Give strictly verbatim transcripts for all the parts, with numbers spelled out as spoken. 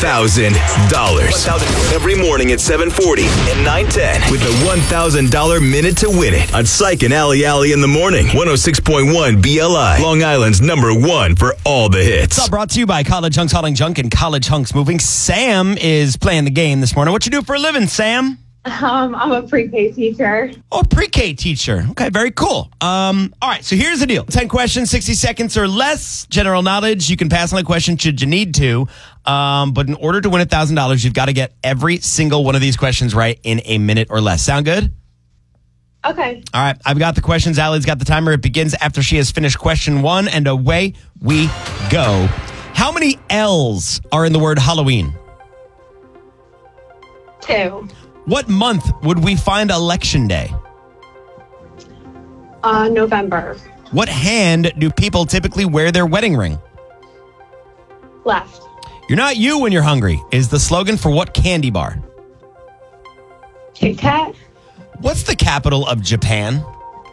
thousand dollars. Every morning at seven forty and nine ten with the one thousand dollars Minute to Win It on Psych and Alley Alley in the morning. one oh six point one B L I, Long Island's number one for all the hits. It's all brought to you by College Hunks Hauling Junk and College Hunks Moving. Sam is playing the game this morning. What you do for a living, Sam? Um, I'm a pre-K teacher. Oh, pre-K teacher. Okay, very cool. Um, all right, so here's the deal. ten questions, sixty seconds or less. General knowledge. You can pass on a question should you need to. Um, but in order to win one thousand dollars, you've got to get every single one of these questions right in a minute or less. Sound good? Okay. All right, I've got the questions. Allie's got the timer. It begins after she has finished question one, and away we go. How many L's are in the word Halloween? Two. What month would we find Election Day? Uh, November. What hand do people typically wear their wedding ring? Left. You're not you when you're hungry is the slogan for what candy bar? Kit Kat. What's the capital of Japan?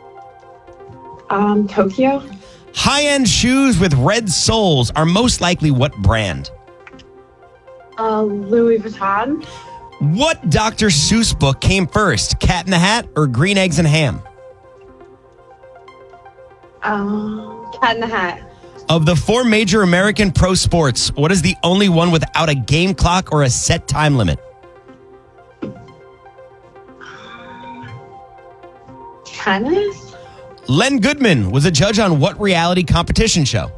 Um, Tokyo. High-end shoes with red soles are most likely what brand? Uh, Louis Vuitton. What Doctor Seuss book came first, Cat in the Hat or Green Eggs and Ham? Um, Cat in the Hat. Of the four major American pro sports, what is the only one without a game clock or a set time limit? Tennis. Len Goodman was a judge on what reality competition show?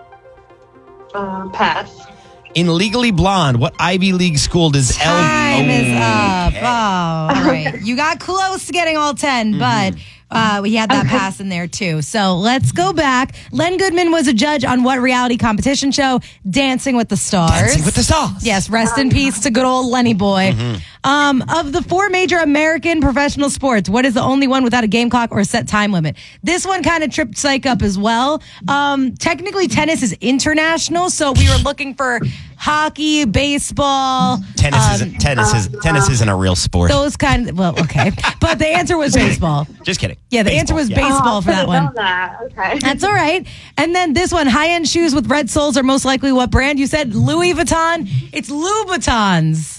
Uh, pass. In Legally Blonde, what Ivy League school does L... Time is up. Okay. Oh, all right. You got close to getting all ten, but uh, we had that pass in there too. So let's go back. Len Goodman was a judge on what reality competition show? Dancing with the Stars. Dancing with the Stars. Yes, rest in peace to good old Lenny boy. Mm-hmm. Um, of the four major American professional sports, what is the only one without a game clock or a set time limit? This one kind of tripped Psych up as well. Um, technically, tennis is international, so we were looking for hockey, baseball. Tennis um, isn't tennis is tennis isn't a real sport. Those kind of, well, okay. But the answer was baseball. Just kidding. Yeah, the Baseball, answer was yeah. baseball Oh, for that I could've one. known that. Okay. That's all right. And then this one, high-end shoes with red soles are most likely what brand? You said Louis Vuitton. It's Louboutins.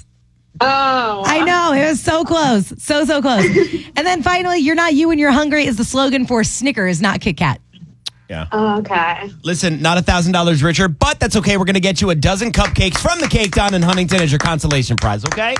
Oh. I know. It was so close. So, so close. And then finally, you're not you when you're hungry is the slogan for Snickers, not Kit Kat. Yeah. Okay. Listen, not one thousand dollars richer, but that's okay. We're going to get you a dozen cupcakes from the Cake Don in Huntington as your consolation prize, okay?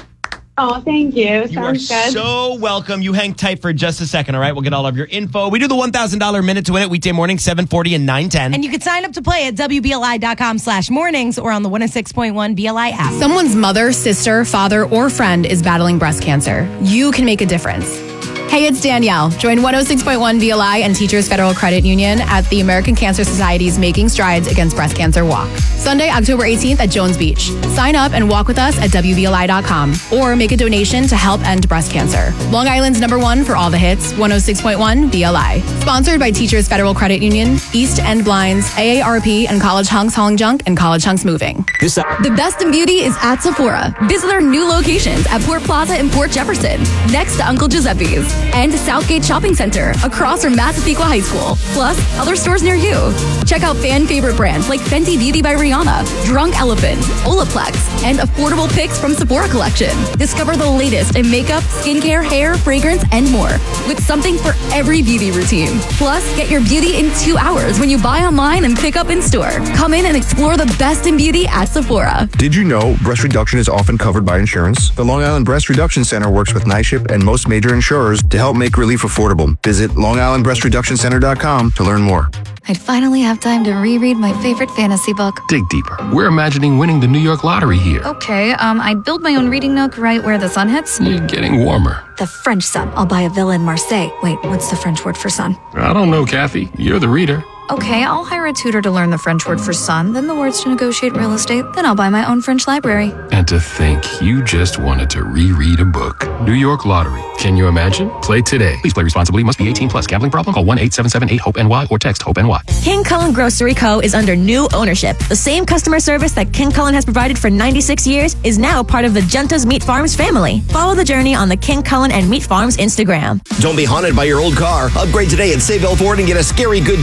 Oh, thank you. You are Sounds good. so welcome. You hang tight for just a second, all right? We'll get all of your info. We do the one thousand dollars Minute to Win It weekday morning, seven forty and nine ten. And you can sign up to play at W B L I dot com slash mornings or on the one oh six point one B L I app. Someone's mother, sister, father, or friend is battling breast cancer. You can make a difference. Hey, it's Danielle. Join one oh six point one B L I and Teachers Federal Credit Union at the American Cancer Society's Making Strides Against Breast Cancer Walk. Sunday, October eighteenth at Jones Beach. Sign up and walk with us at W B L I dot com or make a donation to help end breast cancer. Long Island's number one for all the hits, one oh six point one B L I. Sponsored by Teachers Federal Credit Union, East End Blinds, A A R P, and College Hunks Hauling Junk and College Hunks Moving. This The best in beauty is at Sephora. Visit our new locations at Port Plaza and Port Jefferson, next to Uncle Giuseppe's, and Southgate Shopping Center across from Massapequa High School, plus other stores near you. Check out fan favorite brands like Fenty Beauty by Rihanna, Drunk Elephant, Olaplex, and affordable picks from Sephora Collection. Discover the latest in makeup, skincare, hair, fragrance, and more, with something for every beauty routine. Plus, get your beauty in two hours when you buy online and pick up in store. Come in and explore the best in beauty at Sephora. Did you know breast reduction is often covered by insurance? The Long Island Breast Reduction Center works with NYSHIP and most major insurers to help make relief affordable. Visit long island breast reduction center dot com to learn more. I'd finally have time to reread my favorite fantasy book. Dig deeper. We're imagining winning the New York lottery here. Okay, um, I'd build my own reading nook right where the sun hits. You're getting warmer. The French sun. I'll buy a villa in Marseille. Wait, what's the French word for sun? I don't know, Kathy. You're the reader. Okay, I'll hire a tutor to learn the French word for sun, then the words to negotiate real estate, then I'll buy my own French library. And to think you just wanted to reread a book. New York Lottery. Can you imagine? Play today. Please play responsibly. Must be eighteen plus. Gambling problem? Call one eight seven seven eight hope N Y or text HOPE-NY. King Cullen Grocery Co. is under new ownership. The same customer service that King Cullen has provided for ninety-six years is now part of the Junta's Meat Farms family. Follow the journey on the King Cullen and Meat Farms Instagram. Don't be haunted by your old car. Upgrade today at Sayville Ford and get a scary good deal on their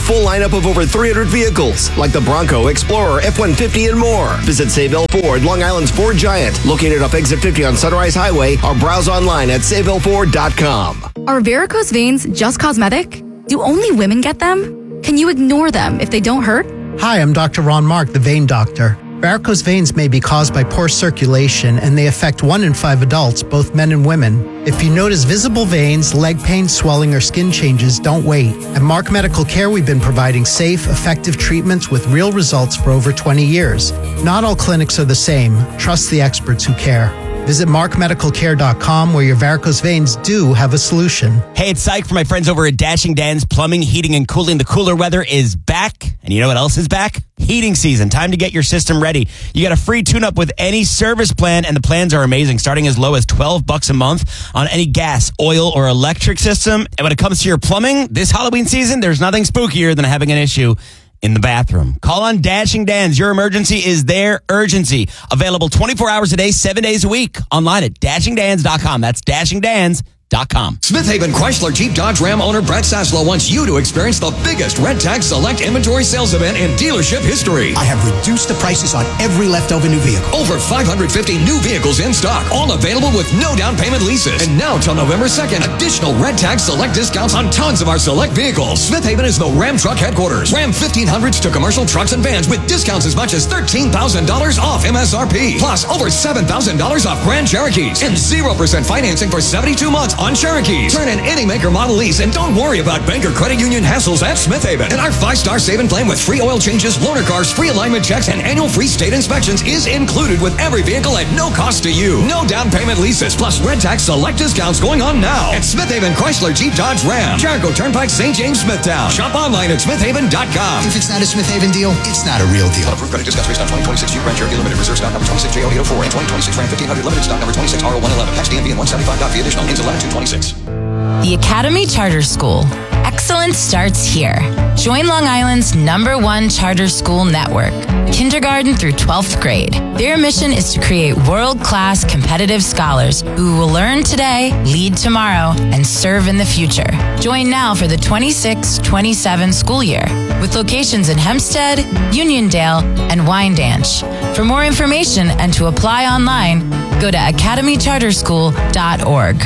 full lineup of over three hundred vehicles, like the Bronco, Explorer, F one fifty, and more. Visit Sayville Ford, Long Island's Ford Giant, located off Exit fifty on Sunrise Highway, or browse online at sayville ford dot com. Are varicose veins just cosmetic? Do only women get them? Can you ignore them if they don't hurt? Hi, I'm Doctor Ron Mark, the vein doctor. Varicose veins may be caused by poor circulation, and they affect one in five adults, both men and women. If you notice visible veins, leg pain, swelling, or skin changes, don't wait. At Mark Medical Care, we've been providing safe, effective treatments with real results for over twenty years. Not all clinics are the same. Trust the experts who care. Visit mark medical care dot com, where your varicose veins do have a solution. Hey, it's Syke for my friends over at Dashing Dan's Plumbing, Heating, and Cooling. The cooler weather is back. And you know what else is back? Heating season. Time to get your system ready. You get a free tune-up with any service plan, and the plans are amazing, starting as low as twelve bucks a month on any gas, oil, or electric system. And when it comes to your plumbing, this Halloween season, there's nothing spookier than having an issue in the bathroom. Call on Dashing Dan's. Your emergency is their urgency. Available twenty-four hours a day, seven days a week. Online at dashing dans dot com. That's dashing dans dot com. Smith Haven Chrysler Jeep Dodge Ram owner Brett Saslow wants you to experience the biggest Red Tag Select inventory sales event in dealership history. I have reduced the prices on every leftover new vehicle. Over five hundred fifty new vehicles in stock, all available with no down payment leases. And now till November second, additional Red Tag Select discounts on tons of our select vehicles. Smith Haven is the Ram truck headquarters. Ram fifteen hundreds to commercial trucks and vans with discounts as much as thirteen thousand dollars off M S R P. Plus over seven thousand dollars off Grand Cherokees and zero percent financing for seventy-two months on Cherokees. Turn in any maker model lease and don't worry about bank or credit union hassles at Smith Haven. And our five-star saving plan with free oil changes, loaner cars, free alignment checks, and annual free state inspections is included with every vehicle at no cost to you. No down payment leases, plus Red Tax select discounts going on now at Smith Haven Chrysler Jeep Dodge Ram, Jericho Turnpike, Saint James, Smithtown. Shop online at smith haven dot com. If it's not a Smith Haven deal, it's not a real deal. Approved credit discounts based on twenty twenty-six Jeep Grand Cherokee Limited Reserve stock number twenty-six J O eight oh four and twenty twenty-six Ram fifteen hundred Limited stock number twenty-six R O one eleven. Tax D M V and one seventy-five fee additional. Ends eleven two twenty-six. The Academy Charter School. Excellence starts here. Join Long Island's number one charter school network, kindergarten through twelfth grade. Their mission is to create world-class competitive scholars who will learn today, lead tomorrow, and serve in the future. Join now for the twenty-six twenty-seven school year with locations in Hempstead, Uniondale, and Wyandanch. For more information and to apply online, go to academy charter school dot org.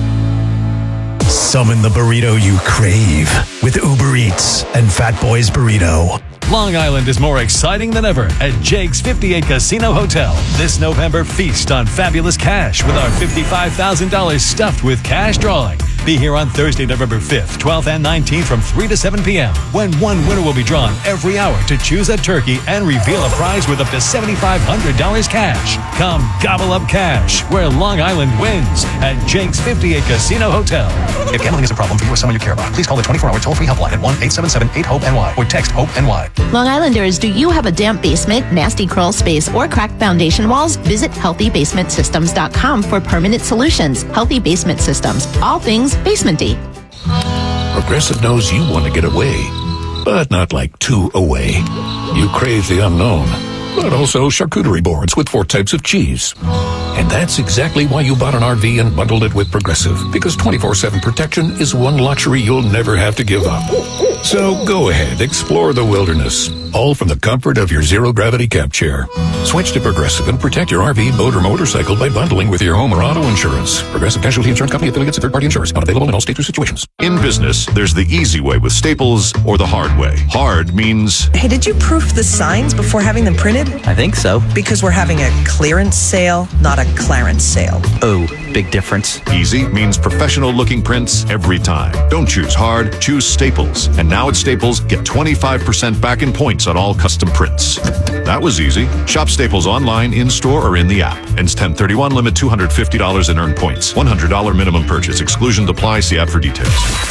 Summon the burrito you crave with Uber Eats and Fat Boys Burrito. Long Island is more exciting than ever at Jake's fifty-eight Casino Hotel. This November, feast on fabulous cash with our fifty-five thousand dollars stuffed with cash drawing. Be here on Thursday, November fifth, twelfth, and nineteenth from three to seven p.m. when one winner will be drawn every hour to choose a turkey and reveal a prize worth up to seven thousand five hundred dollars cash. Come gobble up cash where Long Island wins at Jake's fifty-eight Casino Hotel. If gambling is a problem for you or someone you care about, please call the twenty-four hour toll-free helpline at one eight seven seven eight hope N Y or text HOPE-NY. Long Islanders, do you have a damp basement, nasty crawl space, or cracked foundation walls? Visit healthy basement systems dot com for permanent solutions. Healthy Basement Systems. All things basement-y. Progressive knows you want to get away, but not like too away. You crave the unknown, but also charcuterie boards with four types of cheese. And that's exactly why you bought an R V and bundled it with Progressive, because twenty-four seven protection is one luxury you'll never have to give up. So go ahead, explore the wilderness, all from the comfort of your zero-gravity camp chair. Switch to Progressive and protect your R V, boat, or motorcycle by bundling with your home or auto insurance. Progressive Casualty Insurance Company, affiliates, and third-party insurers. Not available in all states or situations. In business, there's the easy way with Staples or the hard way. Hard means... Hey, did you proof the signs before having them printed? I think so. Because we're having a clearance sale, not a clearance sale. Oh, big difference. Easy means professional-looking prints every time. Don't choose hard, choose Staples. And now at Staples, get twenty-five percent back in points on all custom prints. That was easy. Shop Staples online, in-store, or in the app. Ends ten thirty-one, limit two hundred fifty dollars in earned points. one hundred dollars minimum purchase. Exclusions apply. See app for details.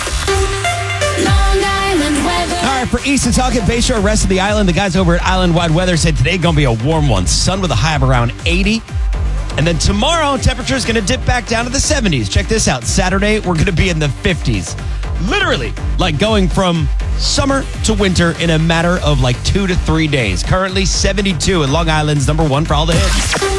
All right, for East Setauket, Bayshore, rest of the island, the guys over at Island Wide Weather said today going to be a warm one. Sun with a high of around eighty. And then tomorrow, temperature is going to dip back down to the seventies. Check this out. Saturday, we're going to be in the fifties. Literally, like going from summer to winter in a matter of like two to three days. Currently seventy-two, and Long Island's number one for all the hits.